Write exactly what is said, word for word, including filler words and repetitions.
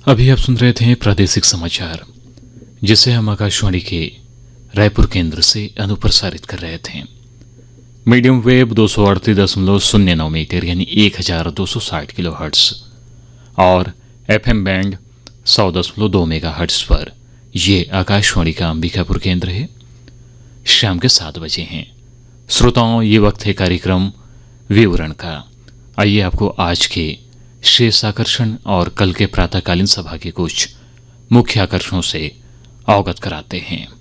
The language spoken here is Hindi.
अभी आप सुन रहे थे प्रादेशिक समाचार, जिसे हम आकाशवाणी के रायपुर केंद्र से अनुप्रसारित कर रहे थे। मीडियम वेव दो सौ अड़तीस दशमलव शून्य नौ मीटर यानी एक हजार दो सौ साठ किलो हर्ट्स और एफएम बैंड सौ दशमलव दो मेगा हर्ट्स पर ये आकाशवाणी का अंबिकापुर केंद्र है। शाम के सात बजे हैं। श्रोताओं, ये वक्त है कार्यक्रम विवरण का। आइए आपको आज के शेष आकर्षण और कल के प्रातःकालीन सभा के कुछ मुख्य आकर्षणों से अवगत कराते हैं।